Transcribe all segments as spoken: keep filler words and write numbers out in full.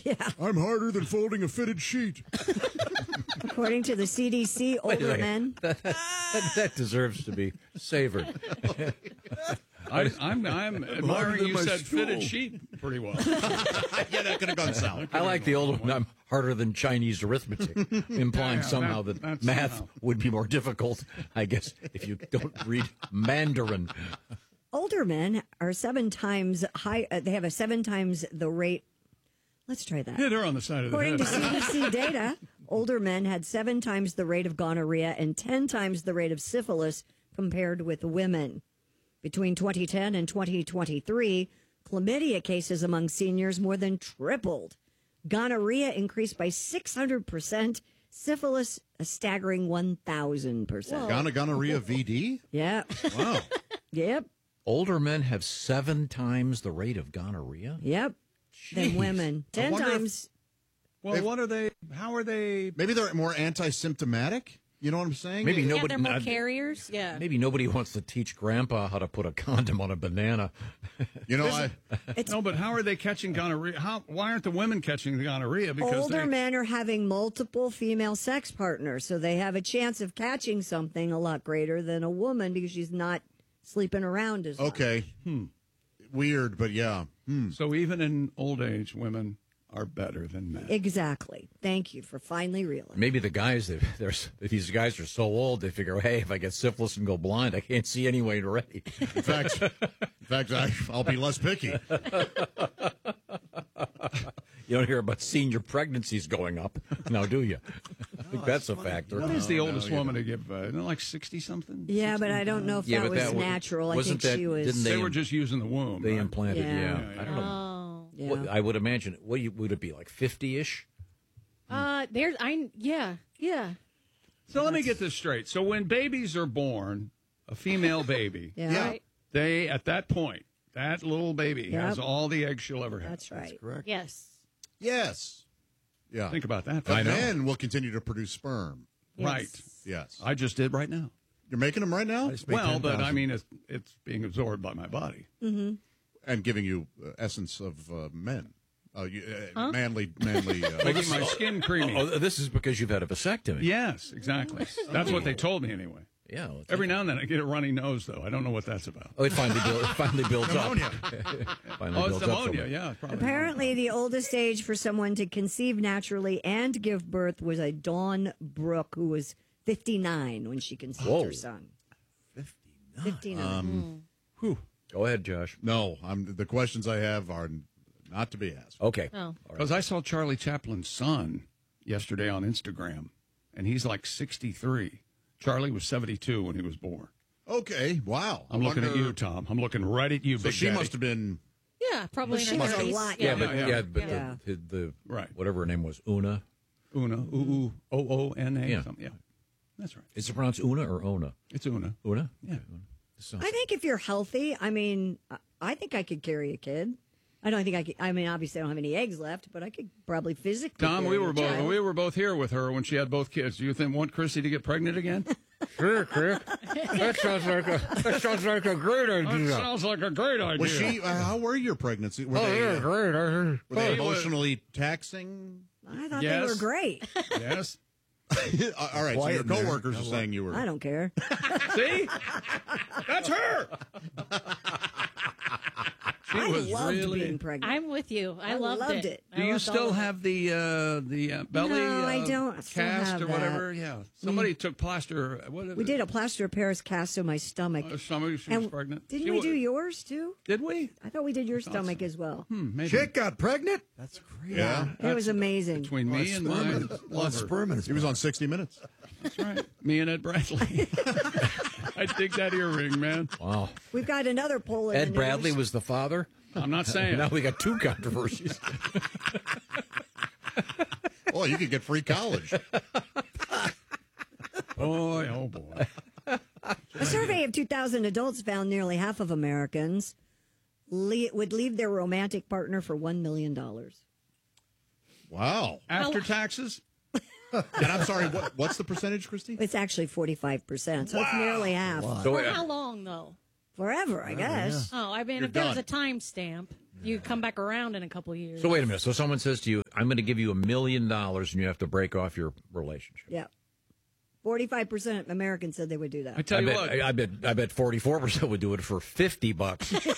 Yeah. I'm harder than folding a fitted sheet. According to the C D C, older men. That, that, that deserves to be savored. I, I'm, I'm admiring than you my said stool. fitted sheet pretty well. Yeah, that could have gone south. I like the old one. I'm harder than Chinese arithmetic, implying Yeah, somehow that- that, that's math somehow. would be more difficult, I guess, if you don't read Mandarin. Older men are seven times high. Uh, they have a seven times the rate. Let's try that. Hit her on the side of the According head. to C D C data, older men had seven times the rate of gonorrhea and ten times the rate of syphilis compared with women. Between twenty ten and twenty twenty-three, chlamydia cases among seniors more than tripled. Gonorrhea increased by six hundred percent. Syphilis, a staggering one thousand percent. Gono- gonorrhea V D? Yep. Wow. Yep. Older men have seven times the rate of gonorrhea? Yep. Than Jeez. women. Ten wonder if- times. Well, They've- what are they? How are they? Maybe they're more anti-symptomatic? You know what I'm saying? Maybe Yeah, nobody. they're more uh, carriers. Yeah. Maybe nobody wants to teach Grandpa how to put a condom on a banana. You know, I, No, but how are they catching gonorrhea? How? Why aren't the women catching the gonorrhea? Because Older they, men are having multiple female sex partners, so they have a chance of catching something a lot greater than a woman because she's not sleeping around as much. okay. Hmm. Weird, but yeah. Hmm. So even in old age, women are better than men. Exactly. Thank you for finally realizing. Maybe the guys, they- there's, these guys are so old, they figure, hey, if I get syphilis and go blind, I can't see anyway already. In fact, in fact, I, I'll be less picky. You don't hear about senior pregnancies going up now, do you? I think that's a factor. What is the no, oldest you woman to give? Uh, isn't it like sixty something? Yeah, but I don't know if Yeah, that but was that wa- natural. I wasn't think that- she was. didn't They they- were just using the womb. They right? implanted, Yeah. yeah. Yeah, yeah. I don't know. Oh. Yeah. What, I would imagine, what you- would it be, like fifty-ish? Uh, there's, I, yeah, yeah. So let me get this straight. So when babies are born, a female baby, yeah. Yeah. Right. they at that point, that little baby Yep. has all the eggs she'll ever have. That's right. Correct. Yes. Yes. Yeah. Think about that. But I know. men will continue to produce sperm. Right. Yes. I just did right now. You're making them right now? Well, but I mean, it's, it's being absorbed by my body. And giving you uh, essence of uh, men. Uh, you, uh, Manly, manly. Uh, Making my skin creamy. Oh, this is because you've had a vasectomy. Yes, exactly. That's what they told me anyway. Yeah. well, it's- Every now and then I get a runny nose, though. I don't know what that's about. Oh, it finally, build, it finally builds Pneumonia. up. finally Oh, builds it's up pneumonia. from it. Yeah, it's probably Apparently, the oldest age for someone to conceive naturally and give birth was a Dawn Brooke, who was fifty-nine when she conceived Whoa. her son. fifty-nine. fifty-nine. Whew. Go ahead, Josh. no, I'm, the questions I have are not to be asked. Okay. Oh. Because I saw Charlie Chaplin's son yesterday on Instagram, and he's like sixty-three. Charlie was seventy-two when he was born. Okay, wow. I'm I looking at wonder- you, Tom. I'm looking right at you, So Big she Daddy. must have been. Yeah, probably Well, in she her was a thirties. lot Yeah, younger. but yeah. yeah, but Yeah. The, the, the Right. whatever her name was, Una. Una, ooh, O O N A. Yeah. something. Yeah, that's right. Is it pronounced Una or Ona? It's Una. Una? Yeah. So- I think if you're healthy, I mean, I- I think I could carry a kid. I don't think I could. I mean, obviously, I don't have any eggs left, but I could probably physically. Tom, carry we a were both child. we were both here with her when she had both kids. Do you think want Chrissy to get pregnant again? Sure, Chris. That sounds like a that sounds like a great That idea. sounds like a great idea. Was she? Uh, how were your pregnancy? Were Oh they, yeah, uh, great. I- were they They were- emotionally taxing? I thought Yes. they were great. Yes. Uh, All right, so Quiet your in there. coworkers are saying you were. I don't care. See? That's her. She I was loved really. being pregnant. I'm with you. I, I loved, loved it. it. I Do you loved all still of it. have the uh, the uh, belly? No, I uh, don't still cast have or that. whatever. Yeah, somebody took plaster. What we did a plaster of Paris cast on my stomach. Uh, somebody she and was pregnant. Didn't She we wa- do yours too? Did we? I thought we did your thought stomach so. as well. Hmm, maybe. Chick got pregnant? That's great. Yeah, It was amazing. Between me and sperm my and- well, lover. sperm and he was on sixty Minutes. That's right. Me and Ed Bradley. I dig that earring, man. Wow. We've got another poll. In the Ed news. Bradley was the father. I'm not saying. Now we got two controversies. Oh, you could get free college. Boy, oh boy. A survey of two thousand adults found nearly half of Americans le- would leave their romantic partner for one million dollars. Wow. After taxes? And I'm sorry, what, what's the percentage, Christy? It's actually forty-five percent, so it's nearly half. So, For uh, how long, though? Forever, I guess. Oh, I mean, You're if there was done. a time stamp. You come back around in a couple of years. So wait a minute. So someone says to you, "I'm going to give you a million dollars, and you have to break off your relationship." Yeah. forty-five percent of Americans said they would do that. I tell I you bet, what. I, I bet. I bet forty-four percent would do it for fifty bucks. Well,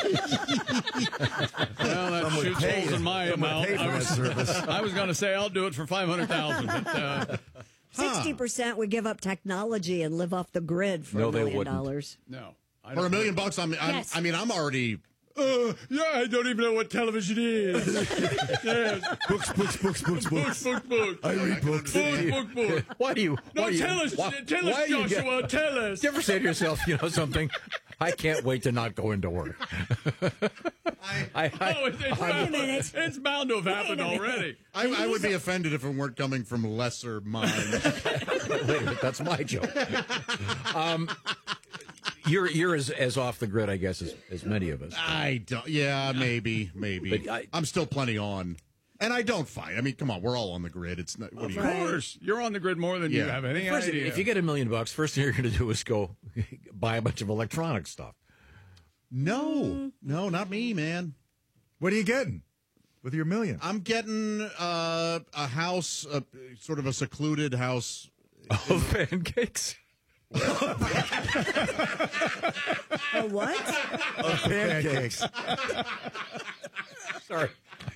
that Some would shoots pay- holes in my some would amount. pay for I that was, service. I was going to say I'll do it for five hundred thousand dollars. But, uh, Sixty percent would give up technology and live off the grid for No, a they million wouldn't. dollars. no. I For a don't million bucks, I'm, I'm, Yes. I mean, I'm already. Uh, yeah, I don't even know what television is. Yes. Books, books, books, books, Book, books. book, book. I read books. Book, book, book. Why do you? No, why do you- tell us, why- tell why us, do you get- Joshua, tell us. Do you ever say to yourself, you know something? I can't wait to not go into work. I, I, Oh, it's, it's, Wait a bound, minute. it's bound to have happened already. I, I would be offended if it weren't coming from lesser minds. wait a minute, that's my joke. Um, you're you're as, as off the grid, I guess, as, as many of us. I don't. Yeah, maybe, maybe. But I- I'm still plenty on, and I don't fight. I mean, come on, we're all on the grid. It's not. What do you? Of course, you're on the grid more than you Yeah. have any First, idea. if you get a million bucks, first thing you're going to do is go buy a bunch of electronic stuff. No, no, not me, man. What are you getting with your million? I'm getting uh, a house, uh, sort of a secluded house. Of pancakes. A what? Of pancakes. Sorry.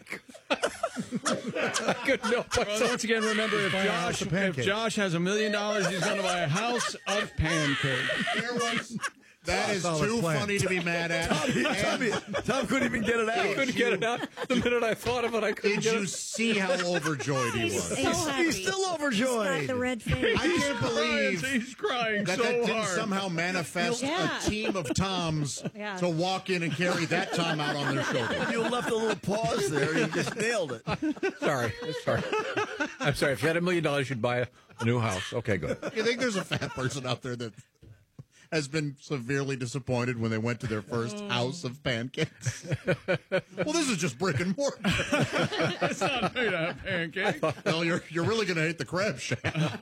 I couldn't help well, myself. once again, remember, if Buy a Josh, house of if pancakes. Josh has a million dollars, he's going to buy a house of pancakes. There was. That is Solid too plan. funny to be mad at. Tommy, Tom couldn't even get it I out. couldn't get it out. The minute I thought of it, I couldn't Did get you it. see how overjoyed he was? So He's- happy. He's still Got overjoyed. the red face. I can't Crying, believe he's crying that so that didn't hard. somehow manifest Yeah. a team of Toms Yeah. to walk in and carry that Tom out on their shoulder. You left a little pause there. You just nailed it. Sorry. Sorry. I'm sorry. If you had a million dollars, you'd buy a, a new house. Okay, good. You think there's a fat person out there that has been severely disappointed when they went to their first house of pancakes? Well, this is just brick and mortar. It's not made out of pancakes. Well, you're you're really going to hate the crab shack.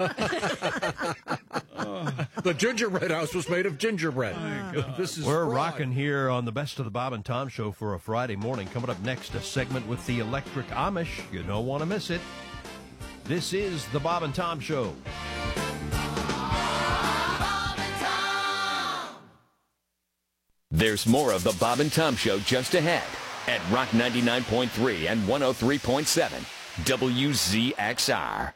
The gingerbread house was made of gingerbread. This is We're fraud. rocking here on the Best of the Bob and Tom Show for a Friday morning. Coming up next, a segment with the Electric Amish. You don't want to miss it. This is the Bob and Tom Show. There's more of the Bob and Tom Show just ahead at Rock ninety-nine point three and one oh three point seven W Z X R.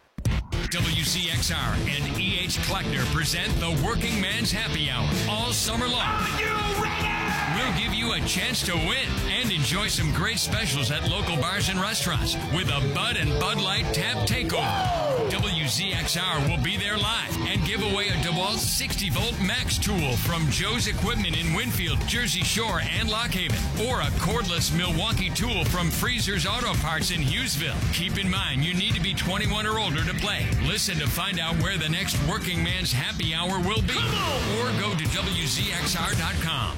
W Z X R and E H. Kleckner present the Working Man's Happy Hour all summer long. Are you ready? We'll give you a chance to win and enjoy some great specials at local bars and restaurants with a Bud and Bud Light Tap Takeover. W Z X R will be there live and give away a DeWalt sixty volt Max tool from Joe's Equipment in Winfield, Jersey Shore, and Lock Haven, or a cordless Milwaukee tool from Freezer's Auto Parts in Hughesville. Keep in mind, you need to be twenty-one or older to play. Listen to find out where the next Working Man's Happy Hour will be, or go to W Z X R dot com.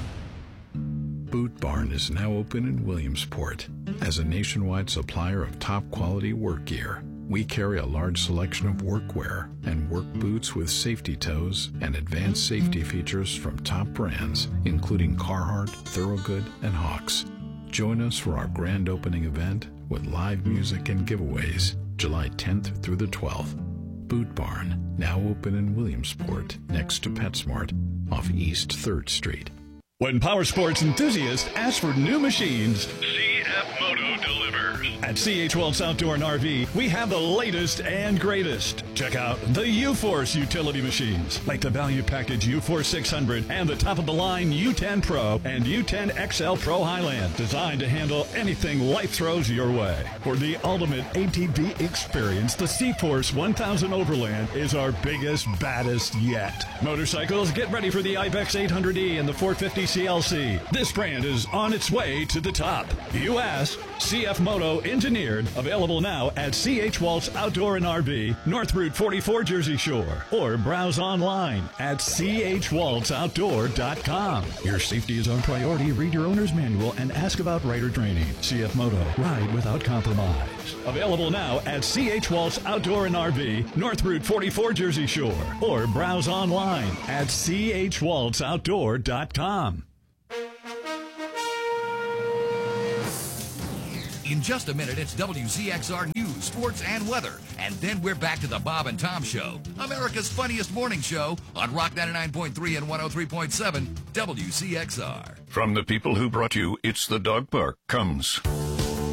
Boot Barn is now open in Williamsport. As a nationwide supplier of top-quality work gear, we carry a large selection of workwear and work boots with safety toes and advanced safety features from top brands, including Carhartt, Thorogood, and Hawks. Join us for our grand opening event with live music and giveaways, July tenth through the twelfth. Boot Barn, now open in Williamsport, next to PetSmart, off East third Street. When power sports enthusiasts ask for new machines, C F Moto delivers. At C H Wells Outdoor and R V, we have the latest and greatest. Check out the U-Force utility machines, like the Value Package U Force six hundred and the top-of-the-line U ten Pro and U ten X L Pro Highland, designed to handle anything life throws your way. For the ultimate A T V experience, the C-Force one thousand Overland is our biggest, baddest yet. Motorcycles, get ready for the Ibex eight hundred E and the four fifty C L C. This brand is on its way to the top. You ask, C F Moto engineered, available now at C H Waltz Outdoor and R V, North Route forty-four, Jersey Shore, or browse online at C H waltz outdoor dot com. Your safety is our priority. Read your owner's manual and ask about rider training. C F Moto, ride without compromise. Available now at C H Waltz Outdoor and R V, North Route forty-four, Jersey Shore, or browse online at C H waltz outdoor dot com. In just a minute, it's W Z X R News, Sports, and Weather. And then we're back to the Bob and Tom Show, America's funniest morning show on Rock ninety-nine point three and one oh three point seven W C X R. From the people who brought you It's the Dog Park comes